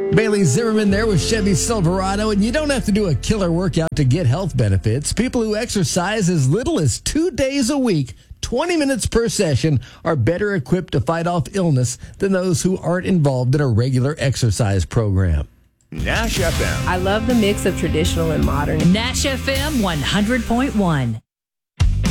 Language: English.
Bailey Zimmerman there with Chevy Silverado, and you don't have to do a killer workout to get health benefits. People who exercise as little as 2 days a week, 20 minutes per session, are better equipped to fight off illness than those who aren't involved in a regular exercise program. Nash FM. I love the mix of traditional and modern. Nash FM 100.1.